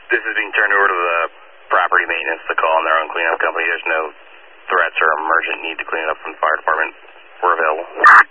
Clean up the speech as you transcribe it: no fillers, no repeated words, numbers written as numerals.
This is being turned over to the property maintenance to call on their own cleanup company. There's no threats or emergent need to clean it up from the fire department. We're available.